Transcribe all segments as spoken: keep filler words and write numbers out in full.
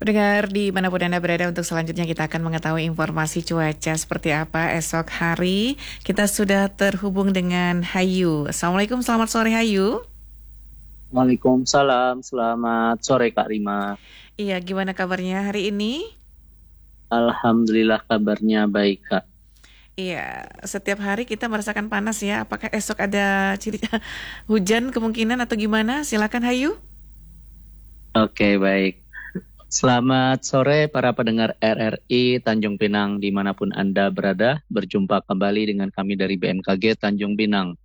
Pendengar dimanapun Anda berada, untuk selanjutnya kita akan mengetahui informasi cuaca seperti apa esok hari. Kita sudah terhubung dengan Hayu. Assalamualaikum, selamat sore Hayu. Waalaikumsalam, selamat sore Kak Rima. Iya, gimana kabarnya hari ini? Alhamdulillah kabarnya baik Kak. Iya, setiap hari kita merasakan panas ya. Apakah esok ada ciri hujan kemungkinan atau gimana? Silakan Hayu. Oke, baik. Selamat sore para pendengar R R I Tanjung Pinang dimanapun Anda berada. Berjumpa kembali dengan kami dari B M K G Tanjung Pinang.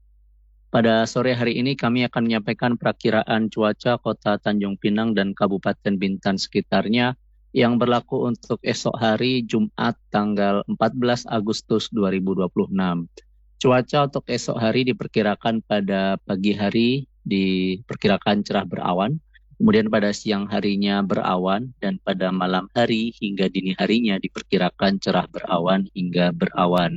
Pada sore hari ini kami akan menyampaikan perakiraan cuaca Kota Tanjung Pinang dan Kabupaten Bintan sekitarnya yang berlaku untuk esok hari Jumat tanggal empat belas Agustus dua ribu dua puluh enam. Cuaca untuk esok hari diperkirakan pada pagi hari diperkirakan cerah berawan, kemudian pada siang harinya berawan, dan pada malam hari hingga dini harinya diperkirakan cerah berawan hingga berawan.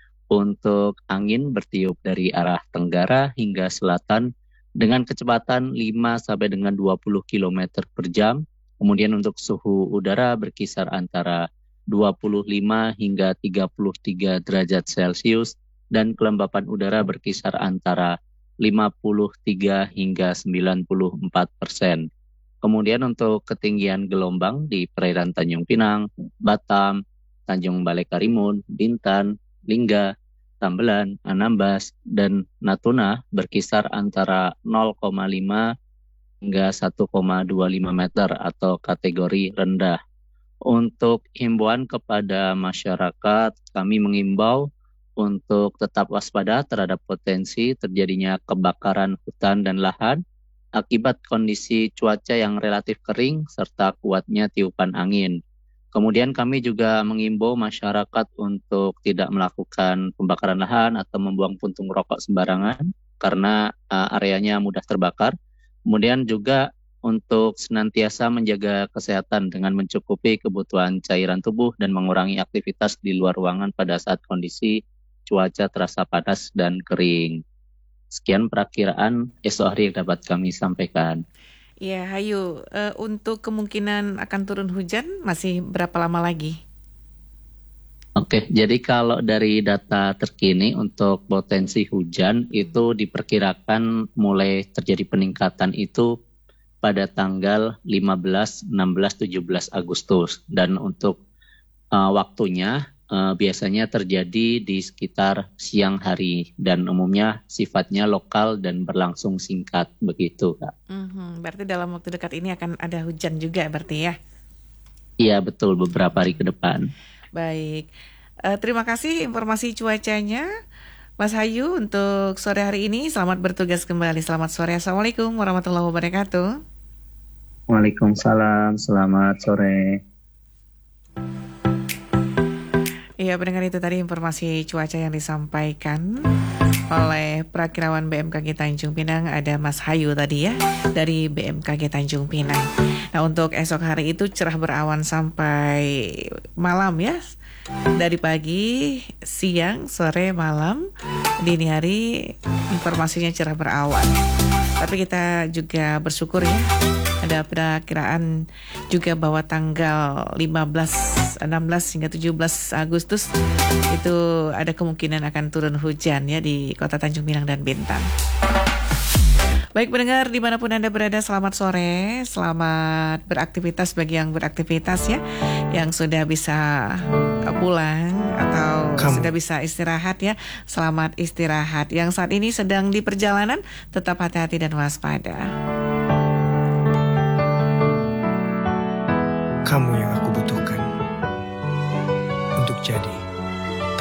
Untuk angin bertiup dari arah tenggara hingga selatan dengan kecepatan lima sampai dengan dua puluh kilometer per jam. Kemudian untuk suhu udara berkisar antara dua puluh lima hingga tiga puluh tiga derajat Celcius dan kelembapan udara berkisar antara lima puluh tiga hingga sembilan puluh empat persen. Kemudian untuk ketinggian gelombang di perairan Tanjung Pinang, Batam, Tanjung Balai Karimun, Bintan, Lingga, Tambelan, Anambas, dan Natuna berkisar antara nol koma lima hingga satu koma dua lima meter atau kategori rendah. Untuk himbauan kepada masyarakat, kami mengimbau untuk tetap waspada terhadap potensi terjadinya kebakaran hutan dan lahan akibat kondisi cuaca yang relatif kering serta kuatnya tiupan angin. Kemudian kami juga mengimbau masyarakat untuk tidak melakukan pembakaran lahan atau membuang puntung rokok sembarangan karena uh, areanya mudah terbakar. Kemudian juga untuk senantiasa menjaga kesehatan dengan mencukupi kebutuhan cairan tubuh dan mengurangi aktivitas di luar ruangan pada saat kondisi cuaca terasa panas dan kering. Sekian perakiraan esok hari yang dapat kami sampaikan. Ya, Hayu, uh, untuk kemungkinan akan turun hujan masih berapa lama lagi? Oke, jadi kalau dari data terkini untuk potensi hujan itu diperkirakan mulai terjadi peningkatan itu pada tanggal lima belas, enam belas, tujuh belas Agustus. Dan untuk uh, waktunya uh, biasanya terjadi di sekitar siang hari dan umumnya sifatnya lokal dan berlangsung singkat begitu, Kak. Mm-hmm, berarti dalam waktu dekat ini akan ada hujan juga berarti ya? Iya betul, beberapa hari ke depan. Baik, uh, terima kasih informasi cuacanya Mas Hayu untuk sore hari ini. Selamat bertugas kembali, selamat sore. Assalamualaikum warahmatullahi wabarakatuh. Waalaikumsalam, selamat sore. Iya, pendengar, itu tadi informasi cuaca yang disampaikan oleh Prakirawan B M K G Tanjung Pinang, ada Mas Hayu tadi ya, dari B M K G Tanjung Pinang. Nah, untuk esok hari itu cerah berawan sampai malam ya. Dari pagi, siang, sore, malam, dini hari informasinya cerah berawan. Tapi kita juga bersyukur ya, ada perakiraan juga bahwa tanggal lima belas, enam belas hingga tujuh belas Agustus itu ada kemungkinan akan turun hujan ya di Kota Tanjung Pinang dan Bintan. Baik pendengar dimanapun Anda berada, selamat sore, selamat beraktivitas bagi yang beraktivitas ya, yang sudah bisa pulang atau Kamu. sudah bisa istirahat ya, selamat istirahat. Yang saat ini sedang di perjalanan, tetap hati-hati dan waspada. Kamu yang aku butuhkan untuk jadi